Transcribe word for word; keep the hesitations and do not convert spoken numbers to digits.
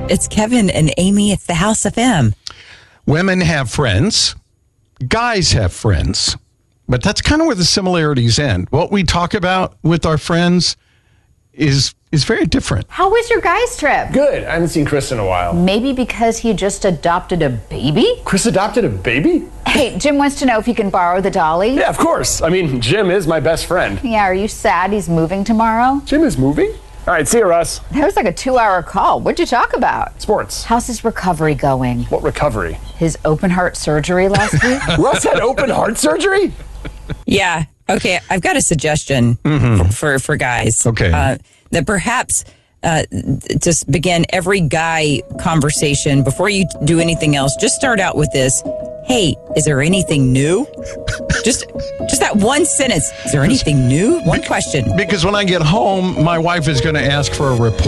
It's Kevin and Amy. It's the House F M. Women have friends. Guys have friends. But that's kind of where the similarities end. What we talk about with our friends is is very different. How was your guys' trip? Good. I haven't seen Chris in a while. Maybe because he just adopted a baby? Chris adopted a baby? Hey, Jim wants to know if he can borrow the dolly. Yeah, of course. I mean, Jim is my best friend. Yeah, are you sad he's moving tomorrow? Jim is moving? All right, see you, Russ. That was like a two-hour call. What'd you talk about? Sports. How's his recovery going? What recovery? His open heart surgery last week? Russ had open heart surgery? Yeah. Okay. I've got a suggestion Mm-hmm. for, for guys. Okay. Uh, that perhaps uh, just begin every guy conversation before you do anything else. Just start out with this. Hey, is there anything new? just just that one sentence. Is there anything new? One question. Because when I get home, my wife is going to ask for a report.